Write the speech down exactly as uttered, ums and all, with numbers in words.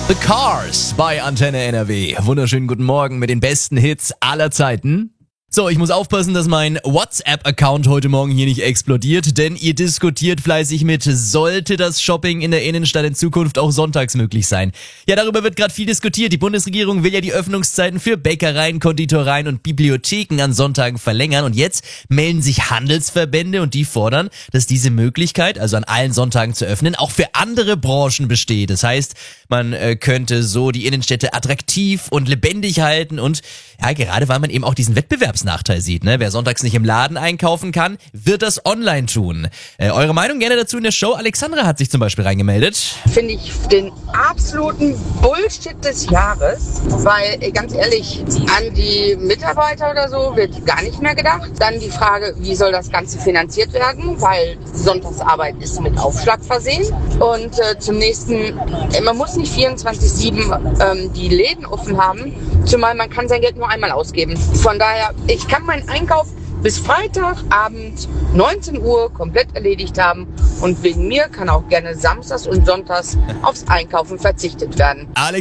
The Cars bei Antenne N R W. Wunderschönen guten Morgen mit den besten Hits aller Zeiten. So, ich muss aufpassen, dass mein WhatsApp-Account heute Morgen hier nicht explodiert, denn ihr diskutiert fleißig mit, sollte das Shopping in der Innenstadt in Zukunft auch sonntags möglich sein? Ja, darüber wird gerade viel diskutiert. Die Bundesregierung will ja die Öffnungszeiten für Bäckereien, Konditoreien und Bibliotheken an Sonntagen verlängern und jetzt melden sich Handelsverbände und die fordern, dass diese Möglichkeit, also an allen Sonntagen zu öffnen, auch für andere Branchen besteht. Das heißt, man äh, könnte so die Innenstädte attraktiv und lebendig halten und ja, gerade weil man eben auch diesen Wettbewerbsnachteil sieht, ne? Wer sonntags nicht im Laden einkaufen kann, wird das online tun. Äh, eure Meinung gerne dazu in der Show. Alexandra hat sich zum Beispiel reingemeldet. Finde ich den absoluten Bullshit des Jahres, weil ganz ehrlich, an die Mitarbeiter oder so wird gar nicht mehr gedacht. Dann die Frage, wie soll das Ganze finanziert werden, weil Sonntagsarbeit ist mit Aufschlag versehen. Und äh, zum nächsten, man muss nicht vierundzwanzig sieben ähm, die Läden offen haben, zumal man kann sein Geld nur einmal ausgeben. Von daher, ich kann meinen Einkauf bis Freitagabend neunzehn Uhr komplett erledigt haben und wegen mir kann auch gerne samstags und sonntags aufs Einkaufen verzichtet werden. Alex